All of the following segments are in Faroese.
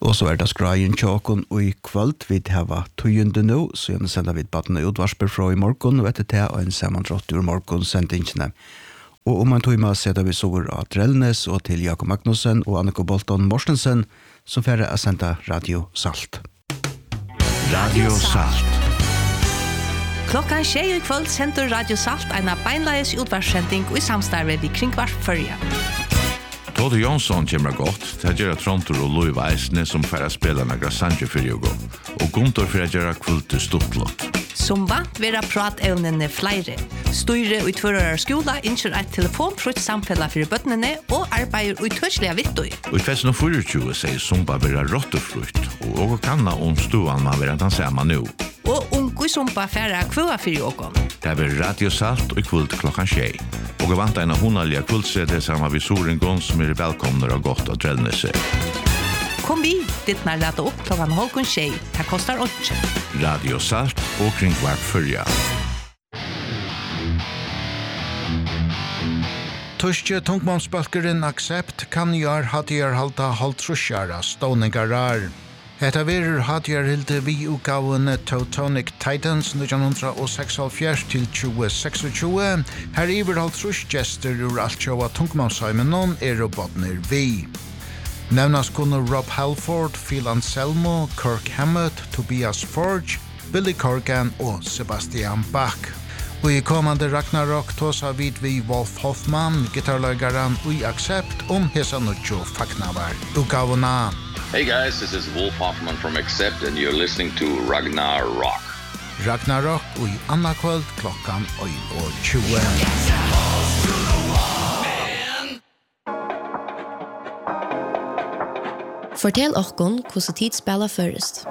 Og så det skrajen tjåkon og I kvöld vid hava tøyende nå, så gjerne sender vi badene utvarsper fra I morgen, og etter det og en sammantrott ur morgen sendingene. Og om en tøyma setter vi sår av Drellnes og til Jakob Magnussen og Anniko Bolton Morstensen, som færre er sendt Radio Salt. Radio Salt. Klokkan 6 I kvöld sender Radio Salt en beinleis utvarssending og I samstarve vid Kringvart Førja. Tode Jonsson kommer godt, til å gjøre Trontor og Louis Weissne som færre spiller några Sanche for Jogo, og Guntor for å gjøre kvult til Stuttlott. Som vant vera pratevnene flere. Styre og utfører skola innskjer et telefonfrutt samfella for bøttene og arbeider og tørslige vittøy. Og I festen av 24 sier Sumba vera rottefrutt, og også kanna om stuan man vera den samme nå. Og unge Sumba færre kvøa for Jokon. Det blir Radio Salt og kvult klokkan 6. Og jeg vant en av hundalige kvultsete sammen med Sorengon som velkomne og godt av Drellnese. Kom vi, ditt nær lete opp klokkan 6:30. Det kostar 8. Radio Salt og Kringvart Førja. Tyske tungmannsbalkeren Accept kan gjøre hattier halta halvtrusjara ståningarar. Hetta verur hattier hilde vi utgavene Teutonic Titans 1976 til 2026. Her iver halvtrusjgester ur altsjåa tungmannsheimenon bodner vi. Nevnas kunne Rob Halford, Phil Anselmo, Kirk Hammett, Tobias Forge, Billy Corgan og Sebastian Bach. Og I kommande Ragnarok tåsa vid vi Wolf Hoffman, gitarløygaren og Accept hesa nutjo fagnavar utgavuna. Hey guys, this is Wolf Hoffman from Accept and you're listening to Ragnarok. Ragnarok og anna kvöld klokkan 20. Fortell okkon hvordan tid spiller først.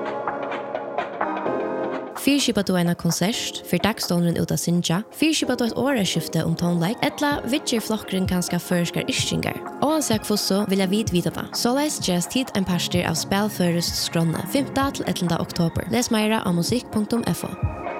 Fyrskipet du en konsert, for dagstånden ut av Sinja. Fyrskipet du et åreskifte tonelike, etla vidger flokkeren kanskje førskar ischingar. Og han sier hvordan vil jeg vite det. Så leis just tid en parster av spillførest skrånne 5. til 11. oktober. Les meira av musikk.fo.